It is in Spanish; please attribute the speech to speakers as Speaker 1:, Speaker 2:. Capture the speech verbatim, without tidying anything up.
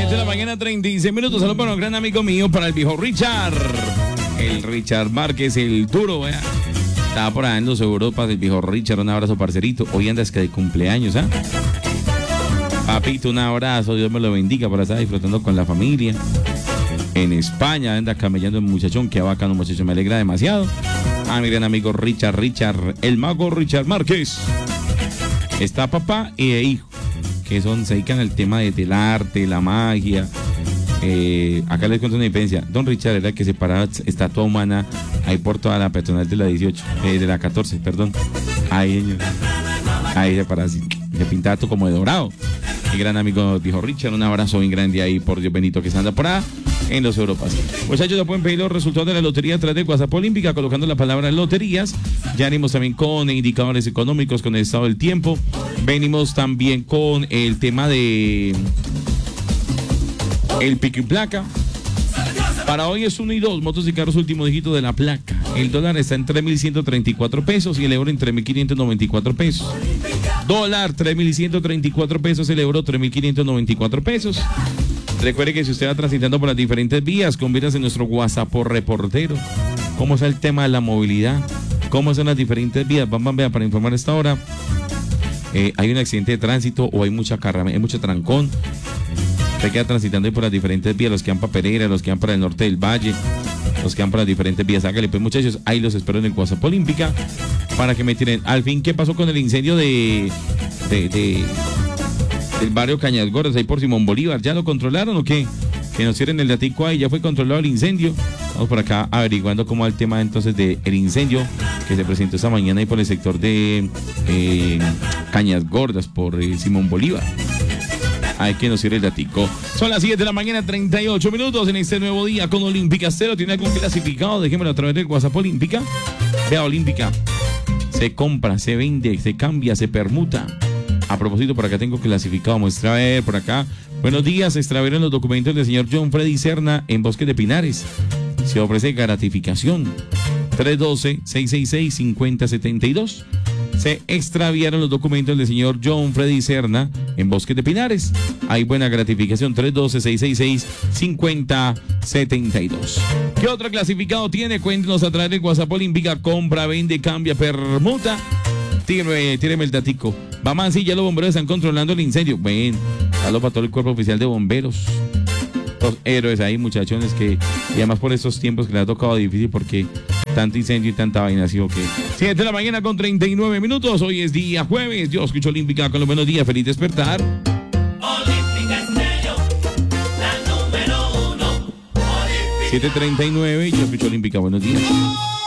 Speaker 1: siete de la mañana, treinta y seis minutos. Saludos para un gran amigo mío, para el viejo Richard. El Richard Márquez, el duro, vea. Estaba por allá en los Europas, el viejo Richard. Un abrazo, parcerito. Hoy andas que de cumpleaños, ¿ah? ¿eh? Papito, un abrazo. Dios me lo bendiga para estar disfrutando con la familia. En España, anda camellando el muchachón. Qué bacano, muchacho. Me alegra demasiado. Ah, mi gran amigo Richard, Richard, el mago Richard Márquez. Está papá y hijo, que son, se dedican al tema de, del arte, la magia. Eh, acá les cuento una diferencia. Don Richard era el que separaba estatua humana ahí por toda la peatonal de la dieciocho, eh, de la catorce, perdón. Ahí, ahí se para así, se pintaba todo como de dorado. Mi gran amigo dijo Richard, un abrazo bien grande ahí por Dios bendito que se anda por ahí en los Europas. Muchachos, ya pueden pedir los resultados de la lotería a través de WhatsApp Olímpica colocando la palabra loterías. Ya venimos también con indicadores económicos, con el estado del tiempo. Venimos también con el tema de el pico y placa. Para hoy es uno y dos, motos y carros último dígito de la placa. El dólar está en tres mil ciento treinta y cuatro pesos y el euro en tres mil quinientos noventa y cuatro pesos. Dólar tres mil ciento treinta y cuatro pesos, el euro tres mil quinientos noventa y cuatro pesos. Recuerde que si usted va transitando por las diferentes vías, conviértase en nuestro WhatsApp por reportero. ¿Cómo está el tema de la movilidad? ¿Cómo son las diferentes vías? Vamos a ver para informar a esta hora. Eh, hay un accidente de tránsito o hay mucha carga, hay mucho trancón. Usted queda transitando por las diferentes vías, los que van para Pereira, los que van para el norte del Valle, los que van para las diferentes vías. Hágale, pues muchachos, ahí los espero en el WhatsApp Olímpica para que me tiren. Al fin, ¿qué pasó con el incendio de, de, de del barrio Cañas Gordas, ahí por Simón Bolívar? ¿Ya lo controlaron o qué? Que nos tiren el datico ahí, ya fue controlado el incendio. Estamos por acá averiguando cómo va el tema entonces del incendio que se presentó esta mañana ahí por el sector de eh, Cañas Gordas, por eh, Simón Bolívar. Hay que nos sirve el datico. Son las siete de la mañana, treinta y ocho minutos en este nuevo día con Olímpica Cero. ¿Tiene algún clasificado? Déjemelo a través del WhatsApp Olímpica. Vea, Olímpica. Se compra, se vende, se cambia, se permuta. A propósito, por acá tengo clasificado. Muestra a ver, por acá. Buenos días, extraviaron los documentos del señor John Freddy Serna en Bosque de Pinares. Se ofrece gratificación. tres uno dos, seis seis seis, cinco cero siete dos. Se extraviaron los documentos del señor John Freddy Serna en Bosque de Pinares. Hay buena gratificación, tres uno dos, seis seis seis, cinco cero siete dos. ¿Qué otro clasificado tiene? Cuéntenos a través del WhatsApp Olímpica. Compra, vende, cambia, permuta. Tíreme, tíreme el datico. Vamos, sí, ya los bomberos están controlando el incendio. Ven, saludos para todo el cuerpo oficial de bomberos. Los héroes ahí, muchachones, que y además por estos tiempos que les ha tocado difícil porque tanto incendio y tanta vaina, así que siete de la mañana con treinta y nueve minutos. Hoy es día jueves. Yo escucho Olímpica con los buenos días. Feliz despertar.
Speaker 2: Olímpica Estéreo, la número uno.
Speaker 1: siete treinta y nueve. Yo escucho Olímpica. Buenos días.